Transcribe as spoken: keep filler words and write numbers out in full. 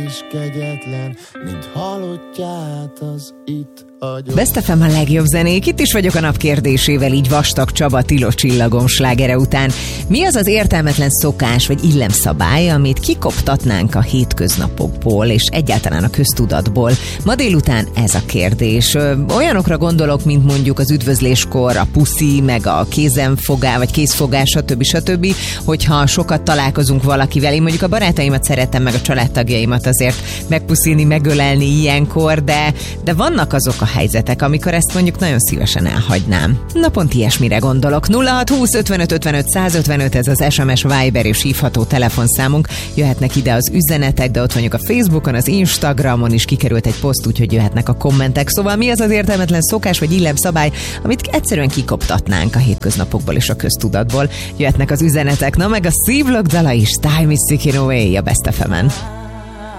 is kegyetlen, mint halottját az itt hagyom. Best ef em a legjobb zenék, itt is vagyok a nap kérdésével, így Vastag Csaba Tilos csillagom slágere után. Mi az az értelmetlen szokás vagy illemszabály, amit kikoptatnánk a hétköznapokból és egyáltalán a köztudatból? Ma délután ez a kérdés. Olyanokra gondolok, mint mondjuk az üdvözléskor a puszi, meg a kézenfogás, vagy kézfogás, stb. stb. Hogyha sokat találkozunk valakivel, én mondjuk a barátaimat szeretem, meg a családtagjaimat azért megpuszilni, megölelni ilyenkor, de, de vannak azok a helyzetek, amikor ezt mondjuk nagyon szívesen elhagynám. Na pont ilyesmire gondolok. nulla hat húsz ötvenöt ötvenöt százötvenöt, ez az es em es, Viber és hívható telefonszámunk. Jöhetnek ide az üzenetek, de ott vagyunk a Facebookon, az Instagramon is kikerült egy poszt, úgyhogy jöhetnek a kommentek. Szóval mi az az értelmetlen szokás vagy illemszabály, amit egyszerűen kikoptatnánk a hétköznapokból és a köztudatból? Jöhetnek az üzenetek, na meg a C-Block dala is, Time is Ticking Away a Best ef emen.